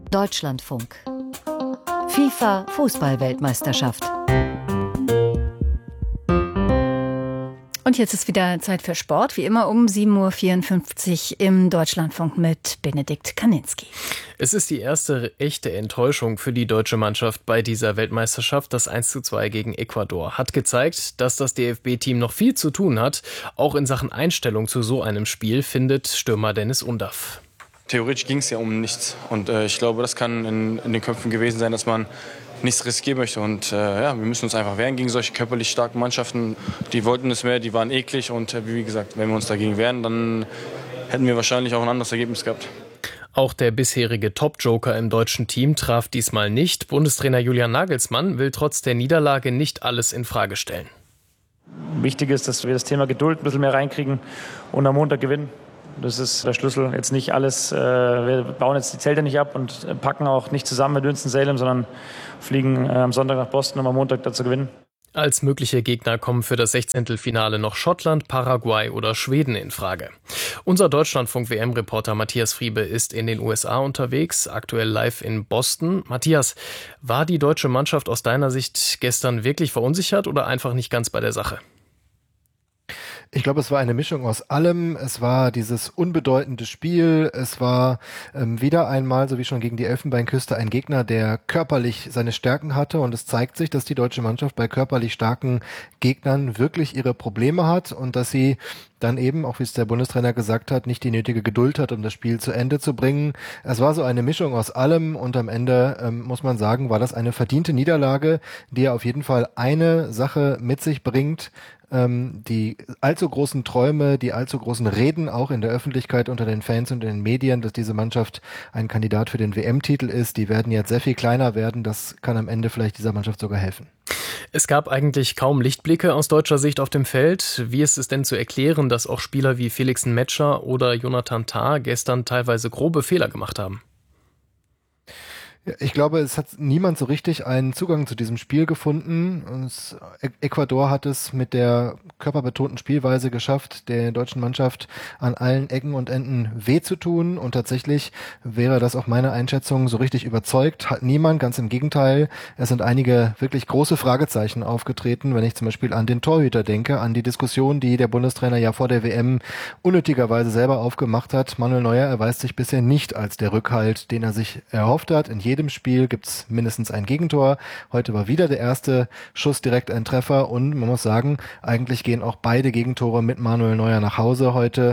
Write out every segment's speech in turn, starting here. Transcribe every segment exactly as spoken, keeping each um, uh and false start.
Deutschlandfunk. FIFA Fußball-Weltmeisterschaft. Und jetzt ist wieder Zeit für Sport, wie immer um sieben Uhr vierundfünfzig im Deutschlandfunk mit Benedikt Kaninski. Es ist die erste echte Enttäuschung für die deutsche Mannschaft bei dieser Weltmeisterschaft. Das eins zu zwei gegen Ecuador hat gezeigt, dass das D F B-Team noch viel zu tun hat. Auch in Sachen Einstellung zu so einem Spiel, findet Stürmer Dennis Undaff. Theoretisch ging es ja um nichts. Und äh, ich glaube, das kann in, in den Köpfen gewesen sein, dass man nichts riskieren möchte. Und äh, ja, wir müssen uns einfach wehren gegen solche körperlich starken Mannschaften. Die wollten es mehr, die waren eklig. Und äh, wie gesagt, wenn wir uns dagegen wehren, dann hätten wir wahrscheinlich auch ein anderes Ergebnis gehabt. Auch der bisherige Top-Joker im deutschen Team traf diesmal nicht. Bundestrainer Julian Nagelsmann will trotz der Niederlage nicht alles in Frage stellen. Wichtig ist, dass wir das Thema Geduld ein bisschen mehr reinkriegen und am Montag gewinnen. Das ist der Schlüssel. Jetzt nicht alles, äh, wir bauen jetzt die Zelte nicht ab und packen auch nicht zusammen mit Winston-Salem, sondern fliegen äh, am Sonntag nach Boston, um am Montag da zu gewinnen. Als mögliche Gegner kommen für das Sechzehntelfinale noch Schottland, Paraguay oder Schweden in Frage. Unser Deutschlandfunk-W M-Reporter Matthias Friebe ist in den U S A unterwegs, aktuell live in Boston. Matthias, war die deutsche Mannschaft aus deiner Sicht gestern wirklich verunsichert oder einfach nicht ganz bei der Sache? Ich glaube, es war eine Mischung aus allem. Es war dieses unbedeutende Spiel. Es war ähm, wieder einmal, so wie schon gegen die Elfenbeinküste, ein Gegner, der körperlich seine Stärken hatte. Und es zeigt sich, dass die deutsche Mannschaft bei körperlich starken Gegnern wirklich ihre Probleme hat und dass sie dann eben, auch wie es der Bundestrainer gesagt hat, nicht die nötige Geduld hat, um das Spiel zu Ende zu bringen. Es war so eine Mischung aus allem und am Ende, ähm, muss man sagen, war das eine verdiente Niederlage, die ja auf jeden Fall eine Sache mit sich bringt. Ähm, die allzu großen Träume, die allzu großen Reden auch in der Öffentlichkeit unter den Fans und in den Medien, dass diese Mannschaft ein Kandidat für den W M-Titel ist, die werden jetzt sehr viel kleiner werden. Das kann am Ende vielleicht dieser Mannschaft sogar helfen. Es gab eigentlich kaum Lichtblicke aus deutscher Sicht auf dem Feld. Wie ist es denn zu erklären, dass auch Spieler wie Felixen Metscher oder Jonathan Tah gestern teilweise grobe Fehler gemacht haben? Ich glaube, es hat niemand so richtig einen Zugang zu diesem Spiel gefunden. Und Ecuador hat es mit der körperbetonten Spielweise geschafft, der deutschen Mannschaft an allen Ecken und Enden weh zu tun. Und tatsächlich wäre das auch meine Einschätzung, so richtig überzeugt hat niemand. Ganz im Gegenteil, es sind einige wirklich große Fragezeichen aufgetreten, wenn ich zum Beispiel an den Torhüter denke, an die Diskussion, die der Bundestrainer ja vor der W M unnötigerweise selber aufgemacht hat. Manuel Neuer erweist sich bisher nicht als der Rückhalt, den er sich erhofft hat. In jedem Spiel gibt's mindestens ein Gegentor. Heute war wieder der erste Schuss direkt ein Treffer und man muss sagen, eigentlich gehen auch beide Gegentore mit Manuel Neuer nach Hause heute.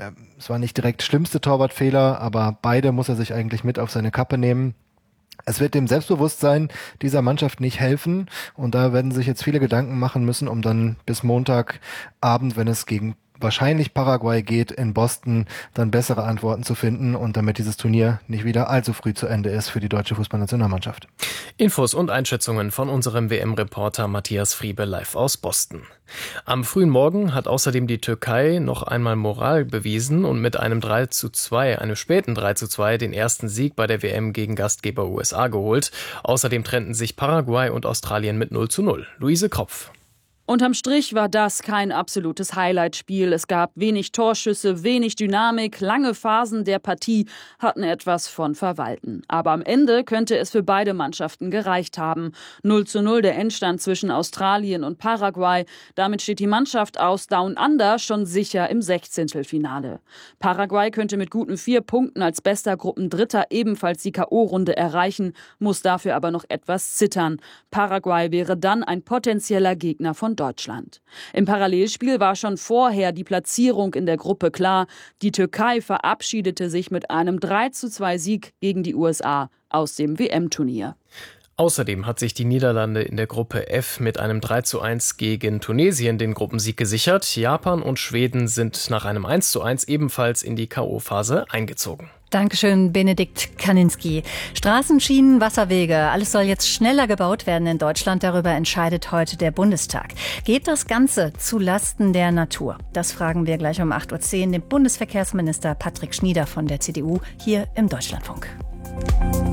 Es war nicht direkt schlimmste Torwartfehler, aber beide muss er sich eigentlich mit auf seine Kappe nehmen. Es wird dem Selbstbewusstsein dieser Mannschaft nicht helfen und da werden sich jetzt viele Gedanken machen müssen, um dann bis Montagabend, wenn es gegen wahrscheinlich Paraguay geht, in Boston dann bessere Antworten zu finden und damit dieses Turnier nicht wieder allzu früh zu Ende ist für die deutsche Fußballnationalmannschaft. Infos und Einschätzungen von unserem W M-Reporter Matthias Friebe live aus Boston. Am frühen Morgen hat außerdem die Türkei noch einmal Moral bewiesen und mit einem drei zu zwei, einem späten drei zu zwei, den ersten Sieg bei der W M gegen Gastgeber U S A geholt. Außerdem trennten sich Paraguay und Australien mit null zu null. Luise Kropf. Unterm Strich war das kein absolutes Highlight-Spiel. Es gab wenig Torschüsse, wenig Dynamik. Lange Phasen der Partie hatten etwas von Verwalten. Aber am Ende könnte es für beide Mannschaften gereicht haben. null zu null der Endstand zwischen Australien und Paraguay. Damit steht die Mannschaft aus Down Under schon sicher im Sechzehntelfinale. Paraguay könnte mit guten vier Punkten als bester Gruppendritter ebenfalls die K O-Runde erreichen, muss dafür aber noch etwas zittern. Paraguay wäre dann ein potenzieller Gegner von Deutschland. Im Parallelspiel war schon vorher die Platzierung in der Gruppe klar. Die Türkei verabschiedete sich mit einem drei zu zwei Sieg gegen die U S A aus dem W M-Turnier. Außerdem hat sich die Niederlande in der Gruppe F mit einem drei zu eins gegen Tunesien den Gruppensieg gesichert. Japan und Schweden sind nach einem eins zu eins ebenfalls in die K O-Phase eingezogen. Dankeschön, Benedikt Kaninski. Straßen, Schienen, Wasserwege, alles soll jetzt schneller gebaut werden in Deutschland. Darüber entscheidet heute der Bundestag. Geht das Ganze zu Lasten der Natur? Das fragen wir gleich um acht Uhr zehn den Bundesverkehrsminister Patrick Schnieder von der C D U hier im Deutschlandfunk.